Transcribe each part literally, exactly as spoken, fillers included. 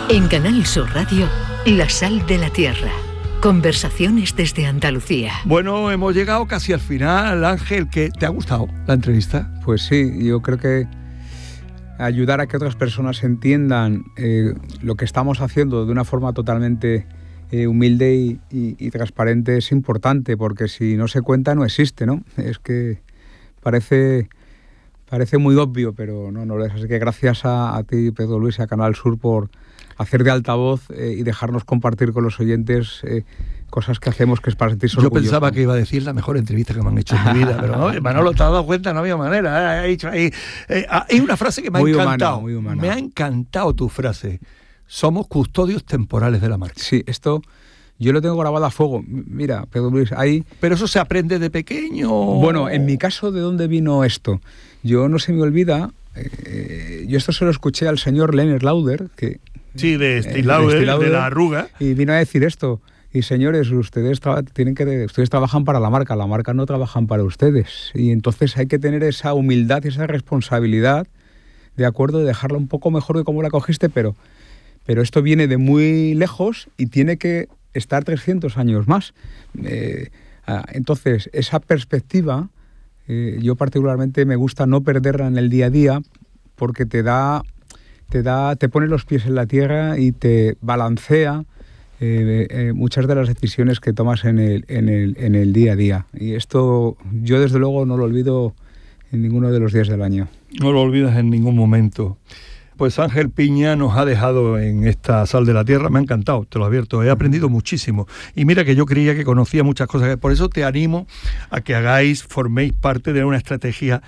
En Canal Sur Radio, La Sal de la Tierra. Conversaciones desde Andalucía. Bueno, hemos llegado casi al final, Ángel. ¿Qué te ha gustado la entrevista? Pues sí, yo creo que ayudar a que otras personas entiendan eh, lo que estamos haciendo de una forma totalmente eh, humilde y, y, y transparente es importante, porque si no se cuenta no existe, ¿no? Es que parece, parece muy obvio, pero no, no lo es. Así que gracias a, a ti, Pedro Luis, y a Canal Sur por hacer de altavoz eh, y dejarnos compartir con los oyentes eh, cosas que hacemos que es para sentirse orgullosos. Yo pensaba que iba a decir la mejor entrevista que me han hecho en mi vida, pero no, Manolo, te has dado cuenta, no había manera. Hay, hay, eh, hay una frase que me muy ha encantado. Humana, muy humana. Me ha encantado tu frase. Somos custodios temporales de la marca. Sí, esto yo lo tengo grabado a fuego. Mira, Pedro Luis, hay... Pero eso se aprende de pequeño. Bueno, en mi caso, ¿de dónde vino esto? Yo no se me olvida, eh, yo esto se lo escuché al señor Leonard Lauder, que... Sí, de Steve Lauder, de, de la arruga. Y vino a decir esto. Y señores, ustedes tra- tienen que ustedes trabajan para la marca, la marca no trabajan para ustedes. Y entonces hay que tener esa humildad y esa responsabilidad, de acuerdo, de dejarla un poco mejor de cómo la cogiste, pero, pero esto viene de muy lejos y tiene que estar trescientos años más. Eh, entonces, esa perspectiva, eh, yo particularmente me gusta no perderla en el día a día, porque te da... te da, te pone los pies en la tierra y te balancea eh, eh, muchas de las decisiones que tomas en el, en, el, en el día a día. Y esto yo desde luego no lo olvido en ninguno de los días del año. No lo olvidas en ningún momento. Pues Ángel Piña nos ha dejado en esta Sal de la Tierra, me ha encantado, te lo advierto, he aprendido muchísimo. Y mira que yo creía que conocía muchas cosas, por eso te animo a que hagáis, forméis parte de una estrategia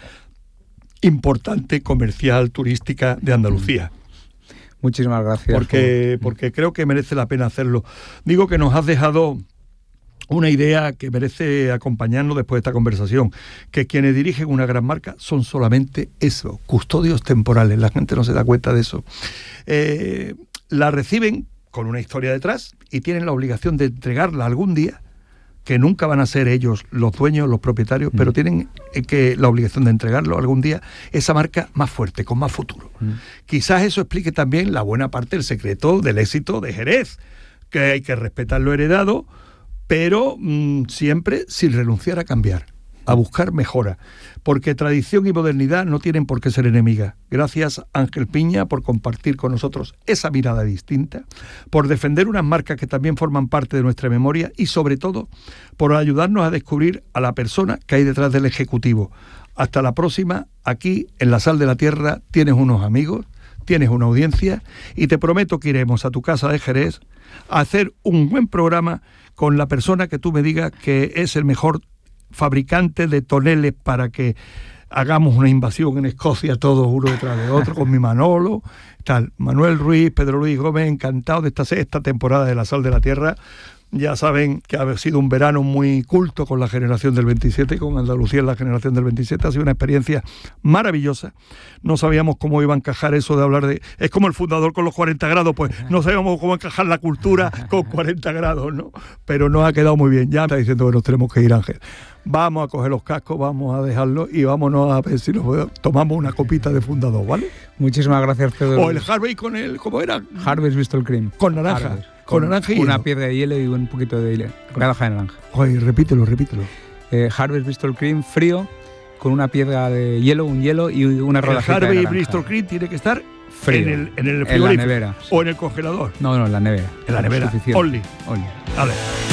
importante, comercial, turística de Andalucía. Muchísimas gracias. Porque, por... porque creo que merece la pena hacerlo. Digo que nos has dejado una idea que merece acompañarnos después de esta conversación, que quienes dirigen una gran marca son solamente eso, custodios temporales. La gente no se da cuenta de eso. Eh, la reciben con una historia detrás y tienen la obligación de entregarla algún día, que nunca van a ser ellos los dueños, los propietarios, mm. pero tienen que la obligación de entregarlo algún día, esa marca más fuerte, con más futuro. Mm. Quizás eso explique también la buena parte del secreto del éxito de Jerez, que hay que respetar lo heredado, pero mmm, siempre sin renunciar a cambiar, a buscar mejora, porque tradición y modernidad no tienen por qué ser enemigas. Gracias, Ángel Piña, por compartir con nosotros esa mirada distinta, por defender unas marcas que también forman parte de nuestra memoria y, sobre todo, por ayudarnos a descubrir a la persona que hay detrás del ejecutivo. Hasta la próxima. Aquí, en La Sal de la Tierra, tienes unos amigos, tienes una audiencia y te prometo que iremos a tu casa de Jerez a hacer un buen programa con la persona que tú me digas que es el mejor fabricante de toneles para que hagamos una invasión en Escocia todos uno detrás de otro, con mi Manolo, tal. Manuel Ruiz, Pedro Luis Gómez, encantado de esta sexta temporada de La Sal de la Tierra. Ya saben que ha sido un verano muy culto con la generación del veintisiete, con Andalucía en la generación del veintisiete. Ha sido una experiencia maravillosa. No sabíamos cómo iba a encajar eso de hablar de... Es como el fundador con los cuarenta grados, pues no sabíamos cómo encajar la cultura con cuarenta grados, ¿no? Pero nos ha quedado muy bien. Ya está diciendo que nos tenemos que ir, Ángel. Vamos a coger los cascos, vamos a dejarlo y vámonos a ver si nos tomamos una copita de fundador, ¿vale? Muchísimas gracias, Pedro. O el Harvey con el... ¿Cómo era? Harvey's Bristol Cream. Con naranja. Harvey's. Con naranja y una hielo. piedra de hielo y un poquito de hielo. Rodaja de naranja. Oye, repítelo, repítelo. Eh, Harvey's Bristol Cream frío, con una piedra de hielo, un hielo y una rodaja de naranja. El Harvey Bristol Cream tiene que estar frío. En el, en el en la nevera. O en el congelador. No, no, en la nevera. En la nevera. Only. Only. Vale.